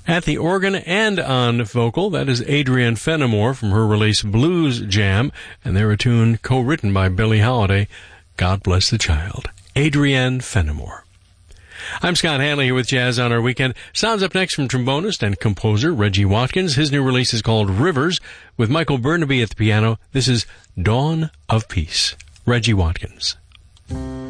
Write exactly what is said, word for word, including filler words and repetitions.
At the organ and on vocal, that is Adrienne Fenimore from her release Blues Jam, and they're a tune co-written by Billie Holiday, God Bless the Child. Adrienne Fenimore. I'm Scott Hanley here with Jazz on Our Weekend. Sounds up next from trombonist and composer Reggie Watkins. His new release is called Rivers, with Michael Burnaby at the piano. This is Dawn of Peace. Reggie Watkins.